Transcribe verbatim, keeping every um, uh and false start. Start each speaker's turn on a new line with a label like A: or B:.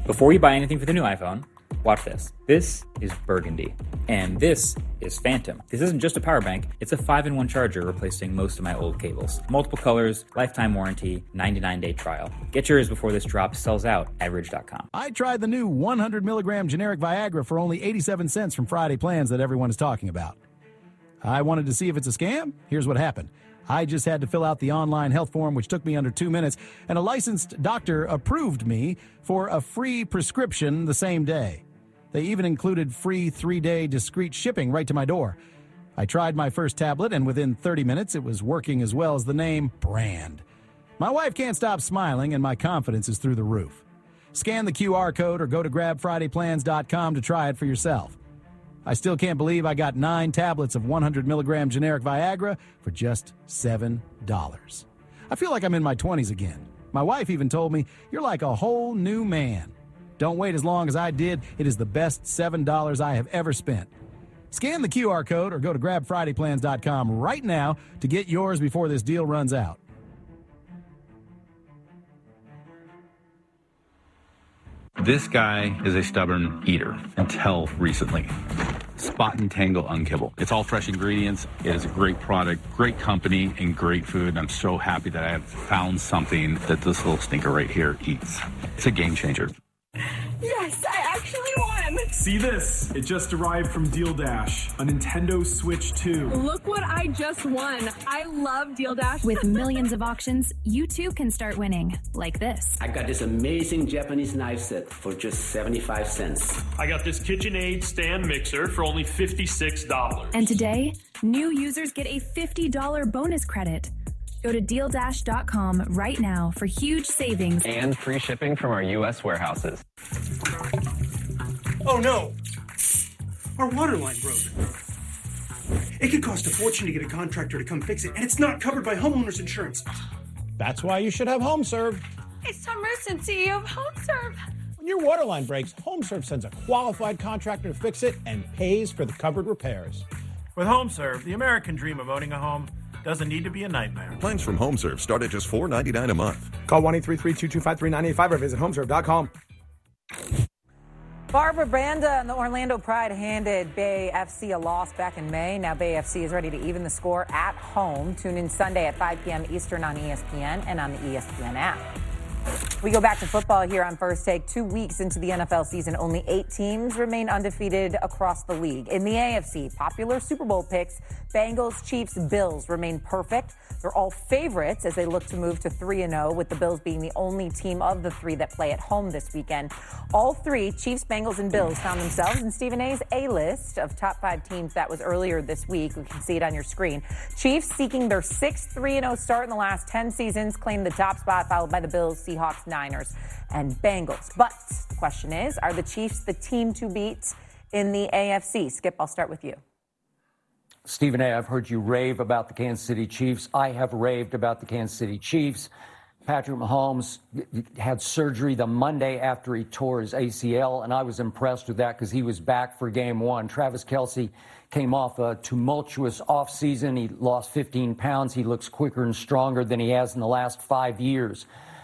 A: Before you buy anything for the new iPhone, watch this. This is Burgundy. And this is Phantom. This isn't just a power bank, it's a five in one charger replacing most of my old cables. Multiple colors, lifetime warranty, ninety-nine day trial. Get yours before this drop sells out at ridge dot com.
B: I tried the new one hundred milligram generic Viagra for only eighty-seven cents from Friday Plans that everyone is talking about. I wanted to see if it's a scam. Here's what happened. I just had to fill out the online health form, which took me under two minutes, and a licensed doctor approved me for a free prescription the same day. They even included free three-day discreet shipping right to my door. I tried my first tablet, and within thirty minutes, it was working as well as the name brand. My wife can't stop smiling, and my confidence is through the roof. Scan the Q R code or go to grab friday plans dot com to try it for yourself. I still can't believe I got nine tablets of one hundred milligram generic Viagra for just seven dollars. I feel like I'm in my twenties again. My wife even told me, "You're like a whole new man." Don't wait as long as I did. It is the best seven dollars I have ever spent. Scan the Q R code or go to grab friday plans dot com right now to get yours before this deal runs out.
C: This guy is a stubborn eater until recently. Spot and Tangle Unkibble. It's all fresh ingredients. It is a great product, great company, and great food. I'm so happy that I have found something that this little stinker right here eats. It's a game changer.
D: Yes, I actually won!
E: See this? It just arrived from Deal Dash, a Nintendo Switch two.
D: Look what I just won. I love Deal Dash.
F: With millions of auctions, you too can start winning, like this.
G: I got this amazing Japanese knife set for just seventy-five cents.
H: I got this KitchenAid stand mixer for only fifty-six dollars.
F: And today, new users get a fifty dollars bonus credit. Go to deal dash dot com right now for huge savings
I: and free shipping from our U S warehouses.
J: Oh no! Our water line broke. It could cost a fortune to get a contractor to come fix it, and it's not covered by homeowners insurance.
K: That's why you should have HomeServe.
D: It's Tom Rusin, C E O of HomeServe.
K: When your water line breaks, HomeServe sends a qualified contractor to fix it and pays for the covered repairs.
L: With HomeServe, the American dream of owning a home doesn't need to be a nightmare.
M: Plans from HomeServe start at just four dollars and ninety-nine cents a month.
N: Call one eight three three, two two five, three nine eight five or visit homeserve dot com.
O: Barbara Branda and the Orlando Pride handed Bay F C a loss back in May. Now Bay F C is ready to even the score at home. Tune in Sunday at five p.m. Eastern on E S P N and on the E S P N app. We go back to football here on First Take. Two weeks into the N F L season, only eight teams remain undefeated across the league. In the A F C, popular Super Bowl picks, Bengals, Chiefs, Bills remain perfect. They're all favorites as they look to move to three and oh, with the Bills being the only team of the three that play at home this weekend. All three, Chiefs, Bengals, and Bills, found themselves in Stephen A's A-list of top five teams. That was earlier this week. We can see it on your screen. Chiefs, seeking their sixth three and oh start in the last ten seasons, claim the top spot, followed by the Bills, Seahawks, Niners, and Bengals. But the question is, are the Chiefs the team to beat in the A F C? Skip, I'll start with you.
P: Stephen A., I've heard you rave about the Kansas City Chiefs. I have raved about the Kansas City Chiefs. Patrick Mahomes had surgery the Monday after he tore his A C L, and I was impressed with that because he was back for game one. Travis Kelce came off a tumultuous offseason. He lost fifteen pounds. He looks quicker and stronger than he has in the last five years.